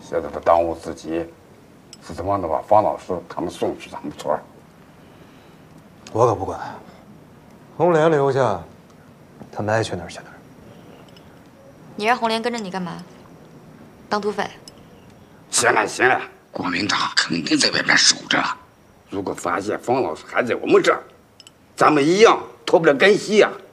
现在的当务之急是怎么能把方老师他们送去咱们村儿。 我可不管，红莲留下，他们爱去哪儿去哪儿。 你让红莲跟着你干嘛？当土匪？ 行了行了，国民党肯定在外边守着。如果发现方老师还在我们这儿，咱们一样脱不了干系呀。